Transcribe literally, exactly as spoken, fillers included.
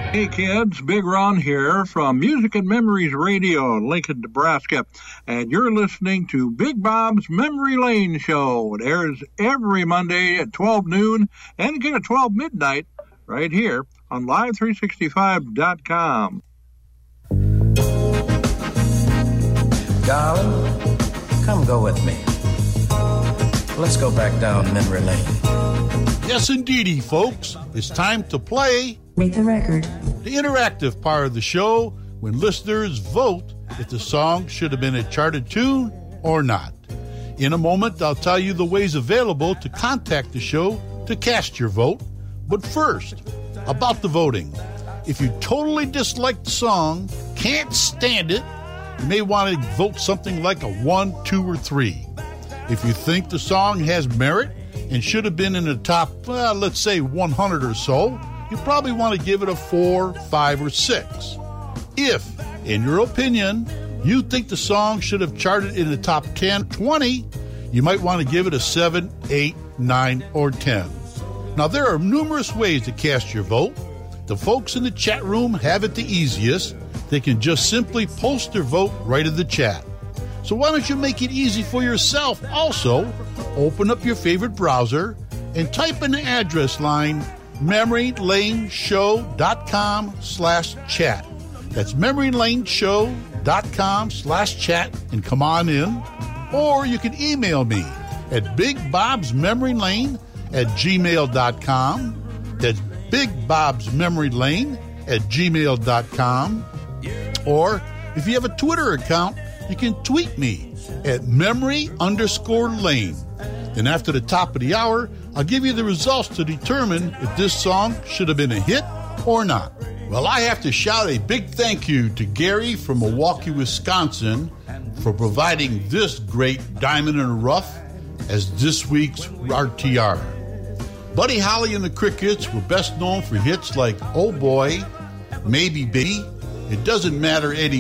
Hey kids, Big Ron here from Music and Memories Radio in Lincoln, Nebraska, and you're listening to Big Bob's Memory Lane Show. It airs every Monday at twelve noon and again at twelve midnight right here on live three sixty-five dot com. Darling, come go with me. Let's go back down memory lane. Yes, indeedy, folks. It's time to play Rate the Record, the interactive part of the show when listeners vote if the song should have been a charted tune or not. In a moment, I'll tell you the ways available to contact the show to cast your vote. But first, about the voting. If you totally dislike the song, can't stand it, you may want to vote something like a one, two, or three. If you think the song has merit and should have been in the top, well, let's say one hundred or so, you probably want to give it a four, five, or six. If, in your opinion, you think the song should have charted in the top ten, twenty, you might want to give it a seven, eight, nine, or ten. Now, there are numerous ways to cast your vote. The folks in the chat room have it the easiest. They can just simply post their vote right in the chat. So why don't you make it easy for yourself also? Open up your favorite browser and type in the address line memorylaneshow.com slash chat. That's memorylaneshow.com slash chat and come on in. Or you can email me at bigbobsmemorylane at gmail.com. That's bigbobsmemorylane at gmail.com. Or if you have a Twitter account, you can tweet me at memory underscore lane. Then after the top of the hour, I'll give you the results to determine if this song should have been a hit or not. Well, I have to shout a big thank you to Gary from Milwaukee, Wisconsin for providing this great diamond in the rough as this week's R T R. Buddy Holly and the Crickets were best known for hits like Oh Boy, Maybe Baby, It Doesn't Matter Eddie